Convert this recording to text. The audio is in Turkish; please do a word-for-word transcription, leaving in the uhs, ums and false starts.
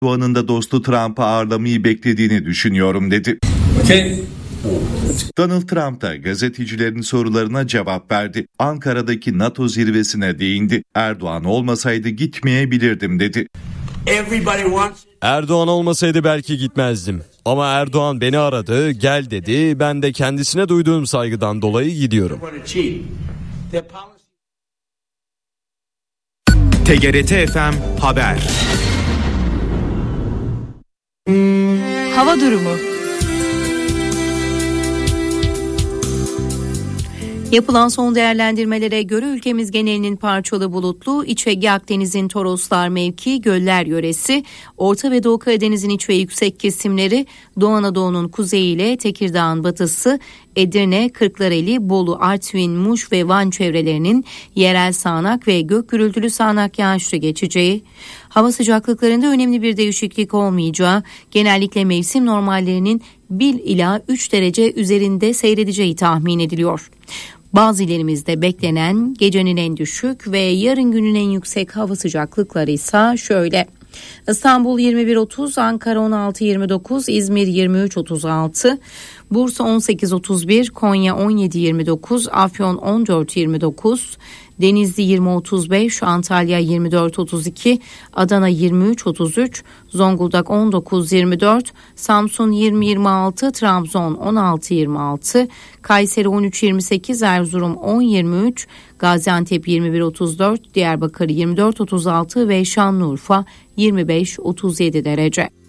Erdoğan'ın da dostu Trump'ı ağırlamayı beklediğini düşünüyorum dedi. Okay. Donald Trump da gazetecilerin sorularına cevap verdi. Ankara'daki NATO zirvesine değindi. Erdoğan olmasaydı gitmeyebilirdim dedi. Erdoğan olmasaydı belki gitmezdim. Ama Erdoğan beni aradı, gel dedi. Ben de kendisine duyduğum saygıdan dolayı gidiyorum. T G R T F M Haber. Hava durumu. Yapılan son değerlendirmelere göre ülkemiz genelinin parçalı bulutlu, İç Ege Akdeniz'in Toroslar mevki, göller yöresi, Orta ve Doğu Karadeniz'in iç ve yüksek kesimleri, Doğu Anadolu'nun kuzeyi ile Tekirdağ'ın batısı, Edirne, Kırklareli, Bolu, Artvin, Muş ve Van çevrelerinin yerel sağanak ve gök gürültülü sağanak yağışlı geçeceği, hava sıcaklıklarında önemli bir değişiklik olmayacağı, genellikle mevsim normallerinin bir ila üç derece üzerinde seyredeceği tahmin ediliyor. Bazı illerimizde beklenen gecenin en düşük ve yarın günün en yüksek hava sıcaklıkları ise şöyle: İstanbul yirmi bir otuz, Ankara on altı yirmi dokuz, İzmir yirmi üç otuz altı, Bursa on sekiz otuz bir, Konya on yedi yirmi dokuz, Afyon on dört yirmi dokuz, Denizli yirmi otuz beş, Antalya yirmi dört otuz iki, Adana yirmi üç otuz üç, Zonguldak on dokuz yirmi dört, Samsun yirmi yirmi altı, Trabzon on altı yirmi altı, Kayseri on üç yirmi sekiz, Erzurum on yirmi üç, Gaziantep yirmi bir otuz dört, Diyarbakır yirmi dört otuz altı ve Şanlıurfa yirmi beş otuz yedi derece.